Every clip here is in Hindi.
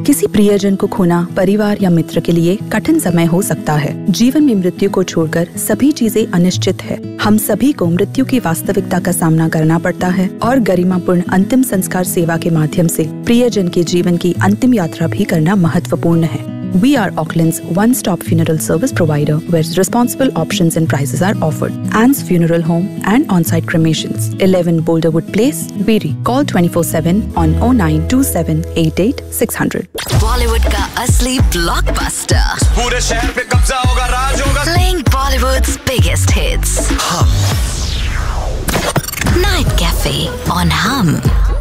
किसी प्रियजन को खोना परिवार या मित्र के लिए कठिन समय हो सकता है। जीवन में मृत्यु को छोड़कर सभी चीजें अनिश्चित है। हम सभी को मृत्यु की वास्तविकता का सामना करना पड़ता है और गरिमापूर्ण अंतिम संस्कार सेवा के माध्यम से प्रियजन के जीवन की अंतिम यात्रा भी करना महत्वपूर्ण है। We are Auckland's one-stop funeral service provider where responsible options and prices are offered. Anne's Funeral Home and on-site cremations. 11 Boulderwood Place, Beery. Call 24/7 on 092788 600. Bollywood का असली ब्लॉकबस्टर, पूरे शहर पे कब्जा होगा, राज होगा। Playing Bollywood's biggest hits. Night Cafe on Hum.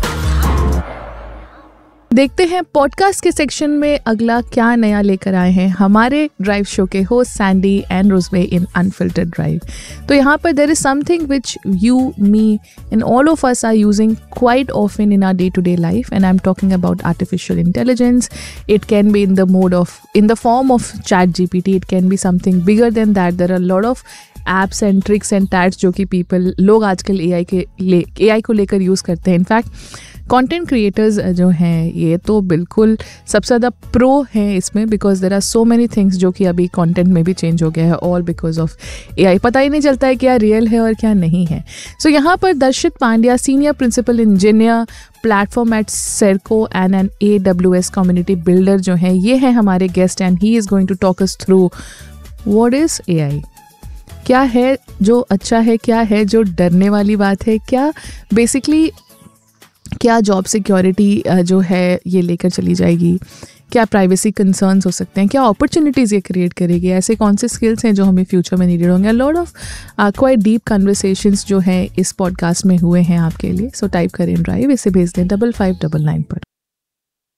देखते हैं पॉडकास्ट के सेक्शन में अगला क्या नया लेकर आए हैं हमारे ड्राइव शो के host Sandy and रोजबे in unfiltered drive. तो यहाँ पर there is something which you, me and all of us are using quite often in our day to day life, and I am talking about artificial intelligence. It can be in the form of ChatGPT, it can be something bigger than that. There are lot of apps and tricks and टैट्स जो कि लोग आजकल AI को लेकर यूज़ करते हैं. इनफैक्ट कंटेंट क्रिएटर्स जो हैं ये तो बिल्कुल सबसे ज़्यादा प्रो हैं इसमें, because there are so many things जो कि अभी कंटेंट में भी चेंज हो गया है, ऑल बिकॉज ऑफ AI. पता ही नहीं चलता है क्या रियल है और क्या नहीं है. सो यहाँ पर दर्शित Pandya, senior principal engineer platform eight सेरको and N AWS community builder जो हैं, ये हैं हमारे guest, and he is going to talk us through what is AI, क्या है जो अच्छा है, क्या है जो डरने वाली बात है, क्या बेसिकली क्या जॉब सिक्योरिटी जो है ये लेकर चली जाएगी, क्या प्राइवेसी कंसर्न्स हो सकते हैं, क्या अपॉर्चुनिटीज़ ये क्रिएट करेगी, ऐसे कौन से स्किल्स हैं जो हमें फ्यूचर में नीडेड होंगे. Lot of quite deep conversations जो हैं इस पॉडकास्ट में हुए हैं आपके लिए. सो टाइप करें ड्राइव, इसे भेज दें 5599 पर.